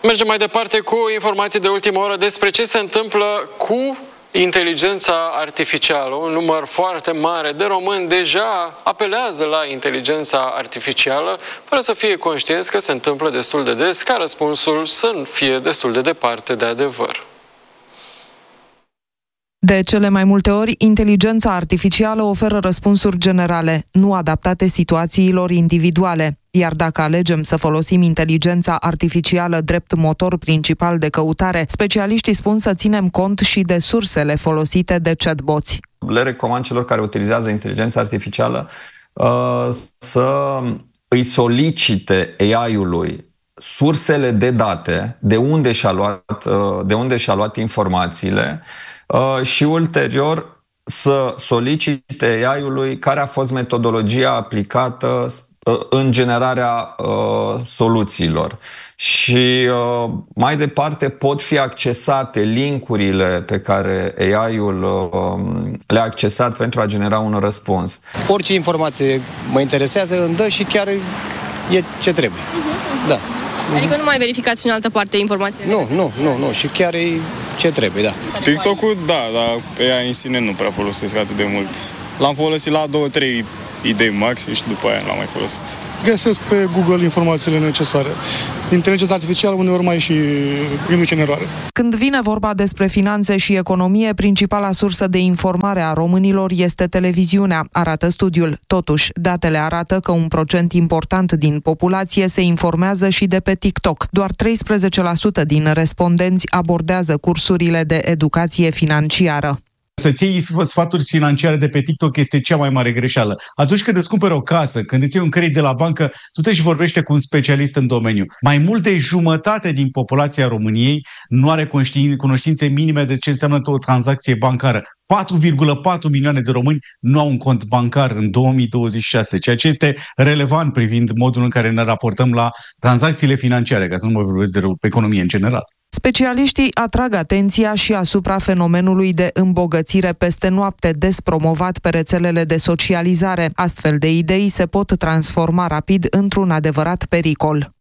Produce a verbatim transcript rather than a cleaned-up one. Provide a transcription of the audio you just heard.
Mergem mai departe cu informații de ultimă oră despre ce se întâmplă cu inteligența artificială. Un număr foarte mare de români deja apelează la inteligența artificială fără să fie conștienți că se întâmplă destul de des ca răspunsul să nu fie destul de departe de adevăr. De cele mai multe ori, inteligența artificială oferă răspunsuri generale, nu adaptate situațiilor individuale. Iar dacă alegem să folosim inteligența artificială drept motor principal de căutare, specialiștii spun să ținem cont și de sursele folosite de chatboți. Le recomand celor care utilizează inteligența artificială uh, să îi solicite A I-ului sursele de date, de unde și-a luat, uh, de unde și-a luat informațiile, Uh, și ulterior să solicite A I-ului care a fost metodologia aplicată uh, în generarea uh, soluțiilor. Și uh, mai departe pot fi accesate linkurile pe care A I-ul uh, le-a accesat pentru a genera un răspuns. Orice informație mă interesează, îmi dă și chiar e ce trebuie. Uh-huh. Da. Adică nu mai verificați și în altă parte informațiile? Nu, nu, nu, nu. Și chiar e ce trebuie, da. TikTok-ul, da, dar pe ea în sine nu prea folosesc atât de mult. L-am folosit la două, trei idei maxim și după aia nu l-am mai folosit. Găsesc pe Google informațiile necesare. Inteligența artificială uneori mai și induce în eroare. Când vine vorba despre finanțe și economie, principala sursă de informare a românilor este televiziunea, arată studiul. Totuși, datele arată că un procent important din populație se informează și de pe TikTok. Doar treisprezece la sută din respondenți abordează cursurile de educație financiară. Să-ți iei sfaturi financiare de pe TikTok este cea mai mare greșeală. Atunci când îți cumperi o casă, când îți iei un credit de la bancă, tu te și vorbește cu un specialist în domeniu. Mai mult de jumătate din populația României nu are cunoștințe minime de ce înseamnă o tranzacție bancară. patru virgulă patru milioane de români nu au un cont bancar în două mii douăzeci și șase, ceea ce este relevant privind modul în care ne raportăm la tranzacțiile financiare, ca să nu mă vorbesc de economie în general. Specialiștii atrag atenția și asupra fenomenului de îmbogățire peste noapte, des promovat pe rețelele de socializare. Astfel de idei se pot transforma rapid într-un adevărat pericol.